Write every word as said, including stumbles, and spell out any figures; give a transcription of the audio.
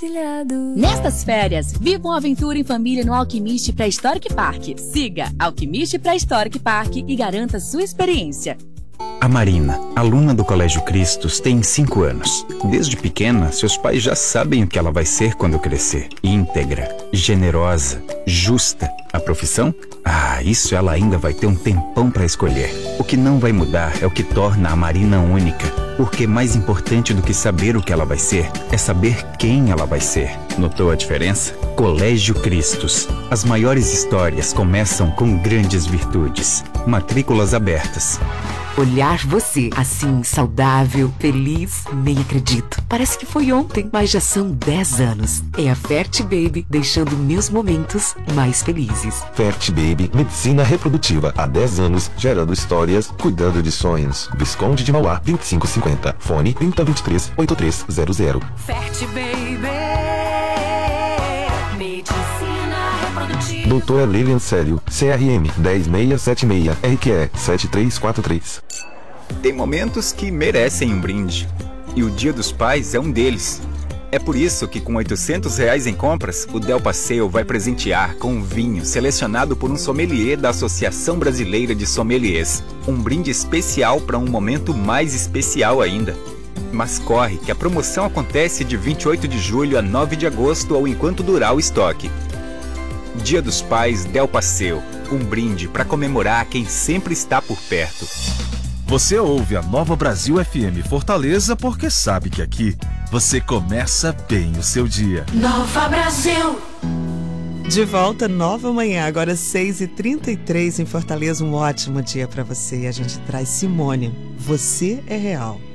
compartilhado. Nestas férias, viva uma aventura em família no Alquimiste Pré-Histórico Park. Siga Alquimiste Pré-Histórico Park e garanta sua experiência. A Marina, aluna do Colégio Cristos, tem cinco anos. Desde pequena, seus pais já sabem o que ela vai ser quando crescer. Íntegra, generosa, justa. A profissão? Ah, isso ela ainda vai ter um tempão para escolher. O que não vai mudar é o que torna a Marina única. Porque mais importante do que saber o que ela vai ser, é saber quem ela vai ser. Notou a diferença? Colégio Cristos. As maiores histórias começam com grandes virtudes. Matrículas abertas. Olhar você assim, saudável, feliz, nem acredito. Parece que foi ontem, mas já são dez anos. É a Fert Baby deixando meus momentos mais felizes. Fert Baby, medicina reprodutiva há dez anos, gerando histórias, cuidando de sonhos. Visconde de Mauá, vinte e cinco cinquenta. Fone trinta, vinte e três, oitenta e três zero zero. Fert Baby, medicina reprodutiva. Doutora Lilian Célio, C R M dez mil seiscentos e setenta e seis, R Q E sete três quatro três. Tem momentos que merecem um brinde. E o Dia dos Pais é um deles. É por isso que com oitocentos reais em compras, o Del Passeio vai presentear com um vinho selecionado por um sommelier da Associação Brasileira de Sommeliers. Um brinde especial para um momento mais especial ainda. Mas corre que a promoção acontece de vinte e oito de julho a nove de agosto ou enquanto durar o estoque. Dia dos Pais Del Passeio. Um brinde para comemorar quem sempre está por perto. Você ouve a Nova Brasil F M Fortaleza porque sabe que aqui você começa bem o seu dia. Nova Brasil. De volta, nova manhã, agora seis e trinta e três em Fortaleza. Um ótimo dia para você. E a gente traz Simone. Você é real.